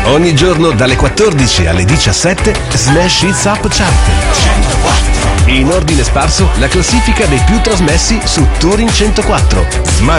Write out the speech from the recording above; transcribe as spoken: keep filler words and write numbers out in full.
Ogni giorno dalle quattordici alle diciassette Smash Hits Up Chart. In ordine sparso la classifica dei più trasmessi su Touring centoquattro.